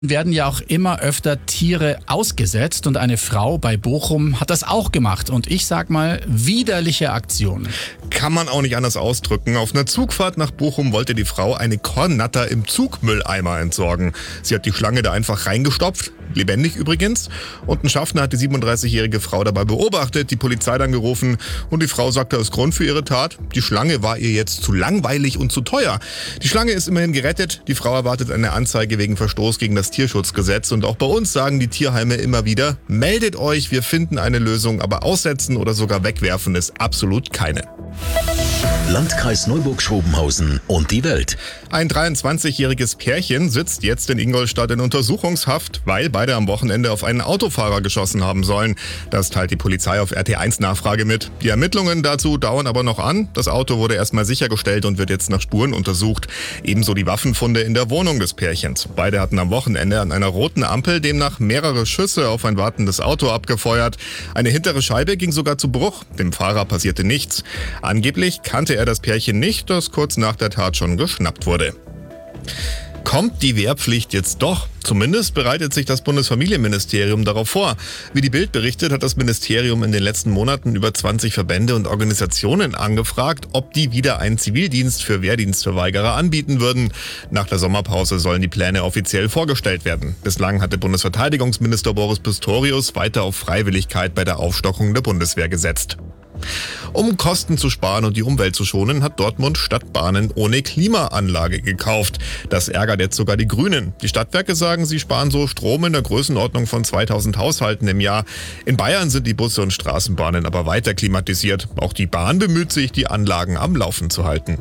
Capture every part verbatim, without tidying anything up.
Werden ja auch immer öfter Tiere ausgesetzt und eine Frau bei Bochum hat das auch gemacht und ich sag mal widerliche Aktion. Kann man auch nicht anders ausdrücken. Auf einer Zugfahrt nach Bochum wollte die Frau eine Kornnatter im Zugmülleimer entsorgen. Sie hat die Schlange da einfach reingestopft, lebendig übrigens, und ein Schaffner hat die siebenunddreißigjährige Frau dabei beobachtet, die Polizei dann gerufen und die Frau sagte als Grund für ihre Tat, die Schlange war ihr jetzt zu langweilig und zu teuer. Die Schlange ist immerhin gerettet, die Frau erwartet eine Anzeige wegen Verstoß gegen das Tierschutzgesetz und auch bei uns sagen die Tierheime immer wieder, meldet euch, wir finden eine Lösung, aber aussetzen oder sogar wegwerfen ist absolut keine. Landkreis Neuburg-Schrobenhausen und die Welt. Ein dreiundzwanzigjähriges Pärchen sitzt jetzt in Ingolstadt in Untersuchungshaft, weil beide am Wochenende auf einen Autofahrer geschossen haben sollen. Das teilt die Polizei auf R T eins Nachfrage mit. Die Ermittlungen dazu dauern aber noch an. Das Auto wurde erstmal sichergestellt und wird jetzt nach Spuren untersucht. Ebenso die Waffenfunde in der Wohnung des Pärchens. Beide hatten am Wochenende an einer roten Ampel demnach mehrere Schüsse auf ein wartendes Auto abgefeuert. Eine hintere Scheibe ging sogar zu Bruch. Dem Fahrer passierte nichts. Angeblich kannte er das Pärchen nicht, das kurz nach der Tat schon geschnappt wurde. Kommt die Wehrpflicht jetzt doch? Zumindest bereitet sich das Bundesfamilienministerium darauf vor. Wie die Bild berichtet, hat das Ministerium in den letzten Monaten über zwanzig Verbände und Organisationen angefragt, ob die wieder einen Zivildienst für Wehrdienstverweigerer anbieten würden. Nach der Sommerpause sollen die Pläne offiziell vorgestellt werden. Bislang hatte Bundesverteidigungsminister Boris Pistorius weiter auf Freiwilligkeit bei der Aufstockung der Bundeswehr gesetzt. Um Kosten zu sparen und die Umwelt zu schonen, hat Dortmund Stadtbahnen ohne Klimaanlage gekauft. Das ärgert jetzt sogar die Grünen. Die Stadtwerke sagen, sie sparen so Strom in der Größenordnung von zweitausend Haushalten im Jahr. In Bayern sind die Busse und Straßenbahnen aber weiter klimatisiert. Auch die Bahn bemüht sich, die Anlagen am Laufen zu halten.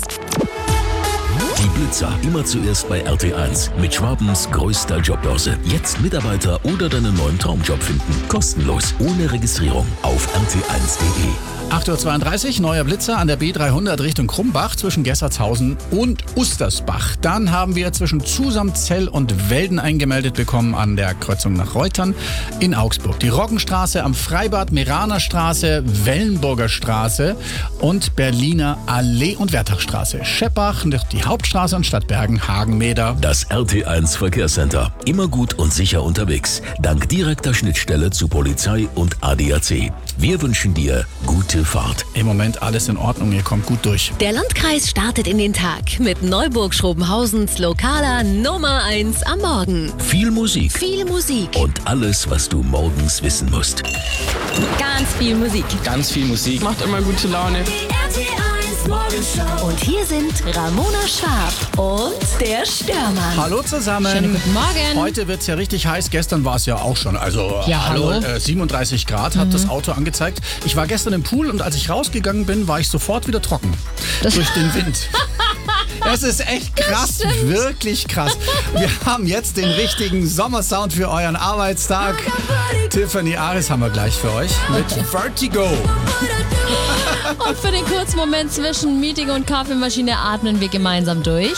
Die Blitzer immer zuerst bei R T eins mit Schwabens größter Jobbörse. Jetzt Mitarbeiter oder deinen neuen Traumjob finden. Kostenlos, ohne Registrierung auf r t eins punkt d e. acht Uhr zweiunddreißig, neuer Blitzer an der B dreihundert Richtung Krumbach zwischen Gessertshausen und Ustersbach. Dann haben wir zwischen Zusamzell und Welden eingemeldet bekommen an der Kreuzung nach Reutern in Augsburg. Die Roggenstraße am Freibad, Meraner Straße, Wellenburger Straße und Berliner Allee- und Wertachstraße. Scheppach, die Hauptstraße und Stadtbergen, Hagenmeder. Das R T eins Verkehrscenter. Immer gut und sicher unterwegs. Dank direkter Schnittstelle zu Polizei und A D A C. Wir wünschen dir gute Fahrt. Im Moment alles in Ordnung, ihr kommt gut durch. Der Landkreis startet in den Tag mit Neuburg-Schrobenhausens lokaler Nummer eins am Morgen. Viel Musik. Viel Musik. Und alles, was du morgens wissen musst. Ganz viel Musik. Ganz viel Musik. Macht immer gute Laune. Die R T eins Morgenshow. Und hier sind Ramona Schwab und der Störmann. Hallo zusammen. Schönen guten Morgen. Heute wird es ja richtig heiß. Gestern war es ja auch schon. Also Ja, hallo. Äh, siebenunddreißig Grad hat das Auto angezeigt. Ich war gestern im Pool und als ich rausgegangen bin, war ich sofort wieder trocken. Das durch den Wind. Es ist echt krass, wirklich krass. Wir haben jetzt den richtigen Sommersound für euren Arbeitstag. Tiffany Aris haben wir gleich für euch mit Vertigo. Und für den kurzen Moment zwischen Meeting und Kaffeemaschine atmen wir gemeinsam durch.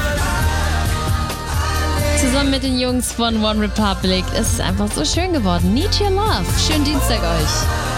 Zusammen mit den Jungs von One Republic. Es ist einfach so schön geworden. Need Your Love. Schönen Dienstag euch.